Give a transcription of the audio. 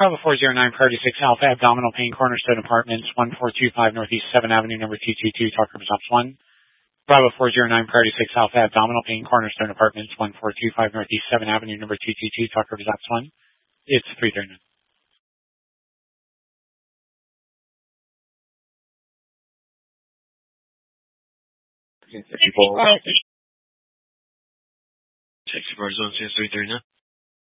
Bravo 409 Priority 6 Alpha Abdominal Pain Cornerstone Apartments 1425 Northeast 7th Avenue number 222 Talk Results 1. Bravo 409 Priority 6 Alpha Abdominal Pain Cornerstone Apartments 1425 Northeast 7th Avenue number 222 Talk Results 1. It's 339. People. Texas Bar Zone 339.